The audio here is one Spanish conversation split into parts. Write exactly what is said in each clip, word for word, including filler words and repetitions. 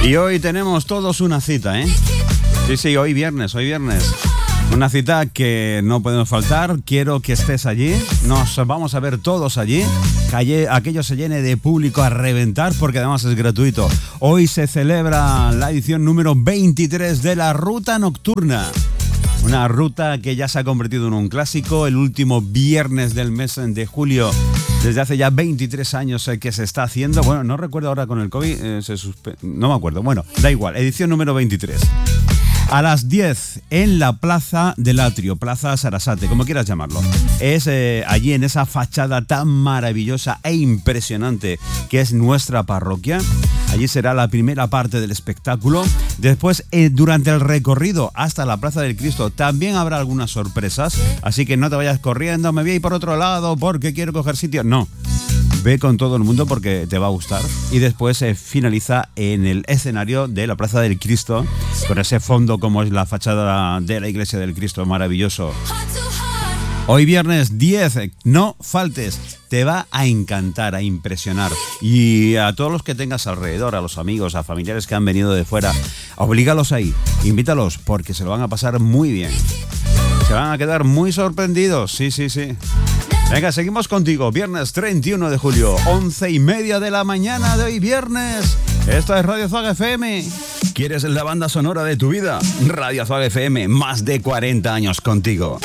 Y hoy tenemos todos una cita, ¿eh? Sí, sí, hoy viernes, hoy viernes. Una cita que no podemos faltar. Quiero que estés allí. Nos vamos a ver todos allí. Que aquello se llene de público a reventar, porque además es gratuito. Hoy se celebra la edición número veintitrés de la Ruta Nocturna. Una ruta que ya se ha convertido en un clásico. El último viernes del mes de julio, desde hace ya veintitrés años que se está haciendo. Bueno, no recuerdo ahora con el COVID, eh, se suspe- no me acuerdo. Bueno, da igual, edición número veintitrés. A las diez en la Plaza del Atrio, Plaza Sarasate, como quieras llamarlo. Es eh, allí en esa fachada tan maravillosa e impresionante que es nuestra parroquia. Allí será la primera parte del espectáculo. Después, eh, durante el recorrido hasta la Plaza del Cristo, también habrá algunas sorpresas. Así que no te vayas corriendo, me voy a ir por otro lado porque quiero coger sitio. No. Ve con todo el mundo porque te va a gustar. Y después se eh, finaliza en el escenario de la Plaza del Cristo, con ese fondo como es la fachada de la Iglesia del Cristo, maravilloso. Hoy viernes diez, no faltes, te va a encantar, a impresionar. Y a todos los que tengas alrededor, a los amigos, a familiares que han venido de fuera, oblígalos ahí, invítalos porque se lo van a pasar muy bien. Se van a quedar muy sorprendidos, sí, sí, sí. Venga, seguimos contigo. Viernes treinta y uno de julio, once y media de la mañana de hoy viernes. Esto es Radio Zuaga F M. ¿Quieres la banda sonora de tu vida? Radio Zuaga F M, más de cuarenta años contigo.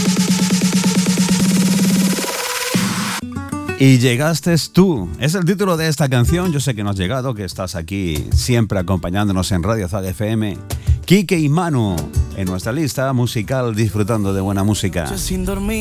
Y llegaste tú. Es el título de esta canción. Yo sé que no has llegado, que estás aquí siempre acompañándonos en Radio Zuaga F M. Quique y Manu en nuestra lista musical, disfrutando de buena música. Sin dormir.